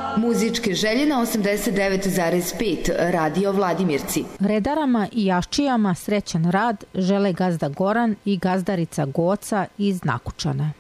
Muzičke želje na 89,5 Radio Vladimirci. Redarama i jaščijama srećan rad žele gazda Goran i gazdarica Goca iz Nakučana.